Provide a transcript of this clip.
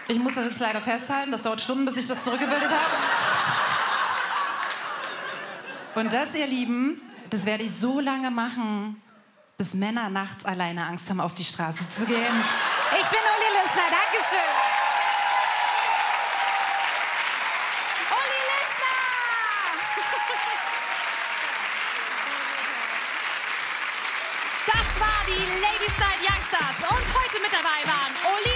Ich muss das jetzt leider festhalten. Das dauert Stunden, bis ich das zurückgebildet habe. Und das, ihr Lieben, das werde ich so lange machen, bis Männer nachts alleine Angst haben, auf die Straße zu gehen. Ich bin Uli Lissner. Dankeschön. Uli Lissner! Das war die Ladies Night Youngstars. Und heute mit dabei waren Uli